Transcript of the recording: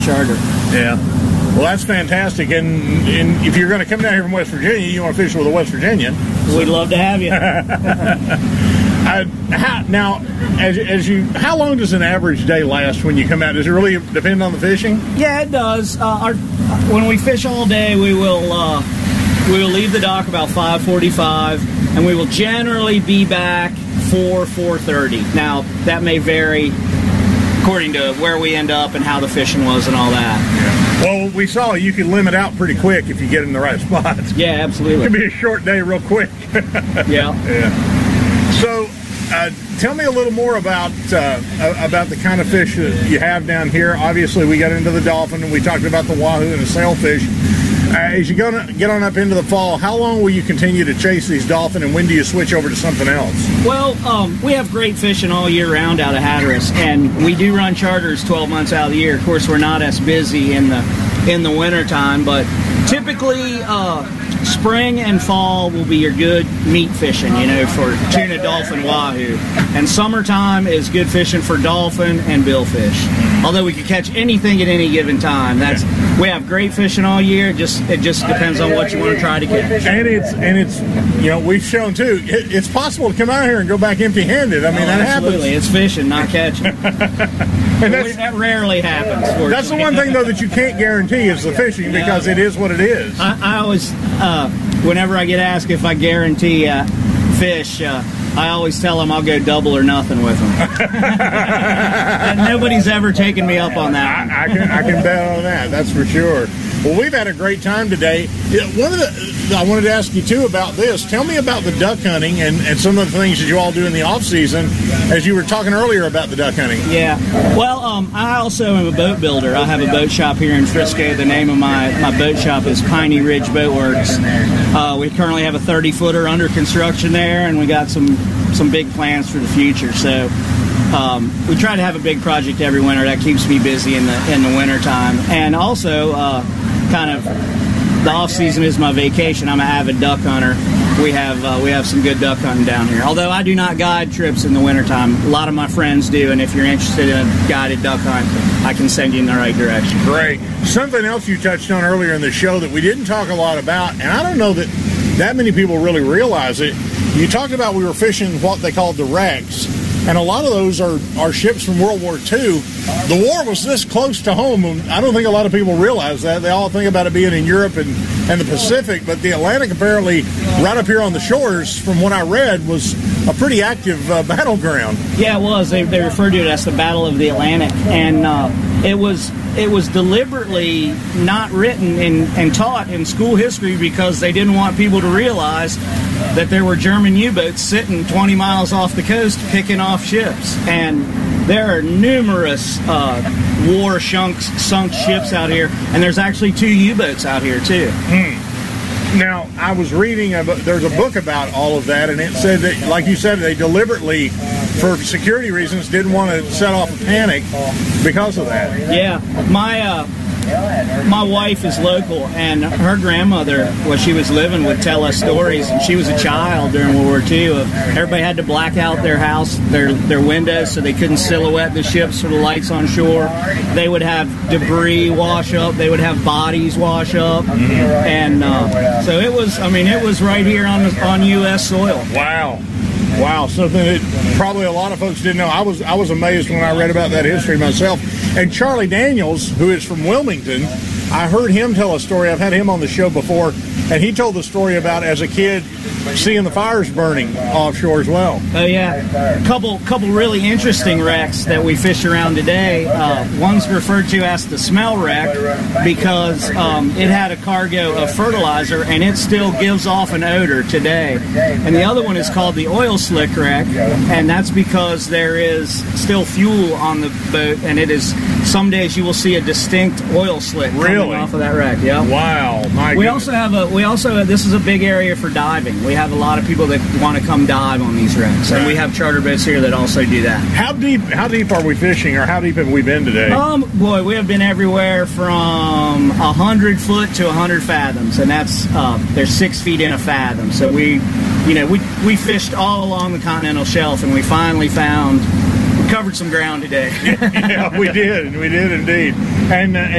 charter. Yeah. Well, that's fantastic. And if you're going to come down here from West Virginia, you want to fish with a West Virginian. We'd love to have you. Now, how long does an average day last when you come out? Does it really depend on the fishing? Yeah, it does. When we fish all day, we will leave the dock about 5:45, and we will generally be back 4:30. Now, that may vary according to where we end up and how the fishing was and all that. Yeah. Well, we saw you can limit out pretty quick if you get in the right spots. Yeah, absolutely. It could be a short day real quick. Yeah. Yeah. So, tell me a little more about the kind of fish that you have down here. Obviously, we got into the dolphin, and we talked about the wahoo and the sailfish. As you get on up into the fall, how long will you continue to chase these dolphin, and when do you switch over to something else? Well, we have great fishing all year round out of Hatteras, and we do run charters 12 months out of the year. Of course, we're not as busy in the winter time, but typically spring and fall will be your good meat fishing, for tuna, dolphin, wahoo. And summertime is good fishing for dolphin and billfish. Although we can catch anything at any given time. We have great fishing all year. It just depends on what you want to try to catch. And it's we've shown too, it's possible to come out here and go back empty-handed. I mean, that happens. Absolutely, it's fishing, not catching. And that rarely happens. That's the one thing though that you can't guarantee is the fishing, because it is what it is. I always, whenever I get asked if I guarantee fish, I always tell them I'll go double or nothing with them. And nobody's ever taken me up on that. I can bet on that. That's for sure. Well, we've had a great time today. I wanted to ask you too about this. Tell me about the duck hunting and some of the things that you all do in the off season, as you were talking earlier about the duck hunting. Yeah. Well, I also am a boat builder. I have a boat shop here in Frisco. The name of my boat shop is Piney Ridge Boat Works. We currently have a 30-footer under construction there, and we got some big plans for the future. So we try to have a big project every winter. That keeps me busy in the winter time. And also, kind of the off season is my vacation. I'm an avid duck hunter. We have some good duck hunting down here. Although I do not guide trips in the wintertime. A lot of my friends do, and if you're interested in a guided duck hunt, I can send you in the right direction. Great. Something else you touched on earlier in the show that we didn't talk a lot about, and I don't know that many people really realize it. You talked about we were fishing what they called the wrecks, and a lot of those are ships from World War II. The war was this close to home, and I don't think a lot of people realize that. They all think about it being in Europe and the Pacific, but the Atlantic apparently, right up here on the shores, from what I read, was a pretty active battleground. Yeah, it was. They referred to it as the Battle of the Atlantic, and it was deliberately not written and taught in school history because they didn't want people to realize that there were German U-boats sitting 20 miles off the coast picking off ships. And there are numerous war-sunk ships out here, and there's actually 2 U-boats out here too. Now, I was reading, there's a book about all of that, and it said that, like you said, they deliberately, for security reasons, didn't want to set off a panic because of that. Yeah, my wife is local, and her grandmother, where she was living, would tell us stories, and she was a child during World War II. Everybody had to black out their house, their windows, so they couldn't silhouette the ships or the lights on shore. They would have debris wash up. They would have bodies wash up, and so it was right here on U.S. soil. Wow, something that probably a lot of folks didn't know. I was amazed when I read about that history myself. And Charlie Daniels, who is from Wilmington, I heard him tell a story. I've had him on the show before, and he told the story about, as a kid, seeing the fires burning offshore as well. Oh yeah, couple really interesting wrecks that we fish around today. One's referred to as the smell wreck because it had a cargo of fertilizer and it still gives off an odor today. And the other one is called the oil slick wreck, and that's because there is still fuel on the boat, and it is, some days you will see a distinct oil slick coming off of that wreck. Yeah. Wow. We also this is a big area for diving. We have a lot of people that want to come dive on these wrecks, and we have charter boats here that also do that. How deep are we fishing, or how deep have we been today? Boy, we have been everywhere from 100 foot to 100 fathoms, and that's there's 6 feet in a fathom. So we fished all along the continental shelf, and we finally covered some ground today. Yeah, we did indeed. And